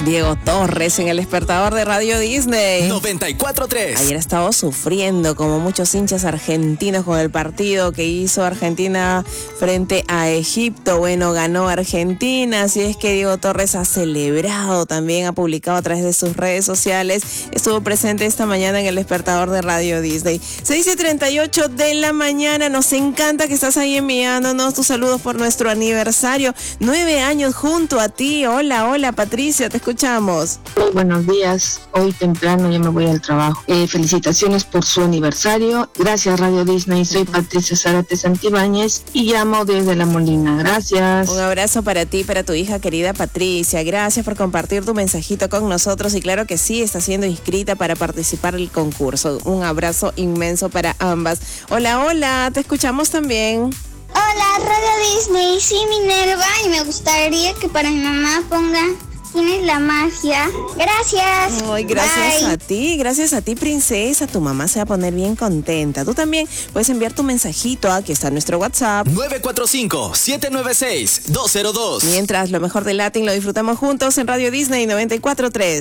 Diego Torres en el despertador de Radio Disney 94.3. Ayer ha estado sufriendo como muchos hinchas argentinos con el partido que hizo Argentina frente a Egipto. Bueno, ganó Argentina, así es que Diego Torres ha celebrado, también ha publicado a través de sus redes sociales. Estuvo presente esta mañana en el despertador de Radio Disney. 6:38 de la mañana, nos encanta que estás ahí enviándonos tus saludos por nuestro aniversario. 9 años junto a ti. Hola Patricia, te escuchamos. Buenos días, hoy temprano ya me voy al trabajo. Felicitaciones por su aniversario. Gracias Radio Disney, soy Patricia Zárate Santibáñez y llamo desde La Molina. Gracias. Un abrazo para ti, para tu hija querida Patricia. Gracias por compartir tu mensajito con nosotros y claro que sí, está siendo inscrita para participar en el concurso. Un abrazo inmenso para ambas. Hola, te escuchamos también. Hola, Radio Disney, sí, Minerva, y me gustaría que para mi mamá ponga ¿Quién es la magia? Gracias. Ay, gracias Bye. Gracias a ti, princesa. Tu mamá se va a poner bien contenta. Tú también puedes enviar tu mensajito. Aquí está nuestro WhatsApp. 945-796-202. Mientras lo mejor de Latin lo disfrutamos juntos en Radio Disney 94.3.